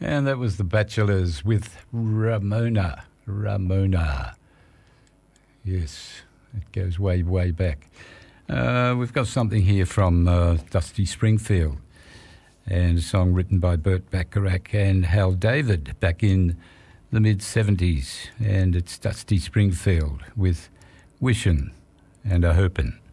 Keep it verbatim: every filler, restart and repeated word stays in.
And that was The Bachelors with Ramona. Ramona. Yes, it goes way, way back. Uh, we've got something here from uh, Dusty Springfield, and a song written by Burt Bacharach and Hal David back in the mid-seventies. And it's Dusty Springfield with Wishin' and a Hopin'.